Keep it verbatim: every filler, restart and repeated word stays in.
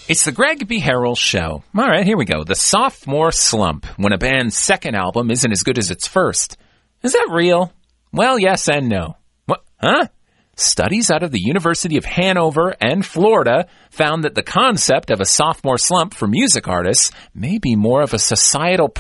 It's the Greg B. Harrell Show. All right, here we go. The sophomore slump, when a band's second album isn't as good as its first. Is that real? Well, yes and no. What? Huh? Studies out of the University of Hanover and Florida found that the concept of a sophomore slump for music artists may be more of a societal